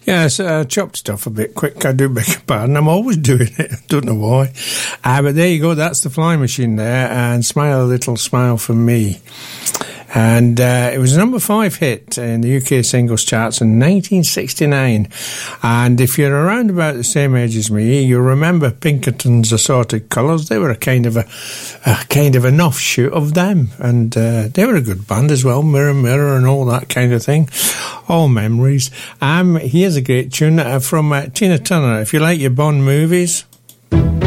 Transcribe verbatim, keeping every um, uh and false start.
Yes, I uh, chopped stuff a bit quick. I do beg your pardon. I'm always doing it. I don't know why. Uh, but there you go. That's the Flying Machine there. And Smile a Little Smile for Me. And uh, it was a number five hit in the U K singles charts in nineteen sixty-nine. And if you're around about the same age as me, you'll remember Pinkerton's Assorted Colours. They were a kind of a, a kind of an offshoot of them, and uh, they were a good band as well. Mirror, Mirror, and all that kind of thing. All memories. Um, here's a great tune uh, from uh, Tina Turner. If you like your Bond movies.